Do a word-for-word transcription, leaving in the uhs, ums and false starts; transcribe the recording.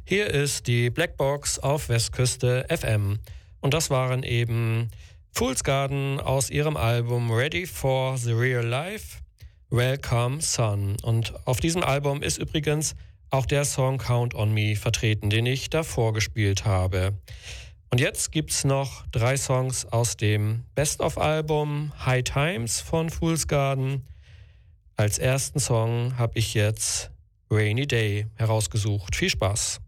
Hier ist die Blackbox auf Westküste F M. Und das waren eben Fool's Garden aus ihrem Album Ready for the Real Life, Welcome Son. Und auf diesem Album ist übrigens auch der Song Count on Me vertreten, den ich davor gespielt habe. Und jetzt gibt's noch drei Songs aus dem Best-of-Album High Times von Fool's Garden. Als ersten Song habe ich jetzt Rainy Day herausgesucht. Viel Spaß!